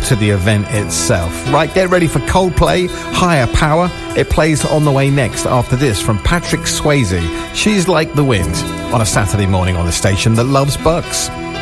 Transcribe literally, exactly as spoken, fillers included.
to the event itself. Right, get ready for Coldplay, Higher Power. It plays on the way next after this from Patrick Swayze. She's Like the Wind on a Saturday morning on the station that loves Bucks.